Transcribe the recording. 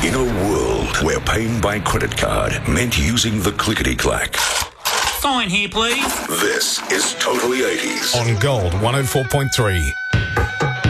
In a world where paying by credit card meant using the clickety-clack. Sign here, please. This is Totally 80s. On Gold 104.3.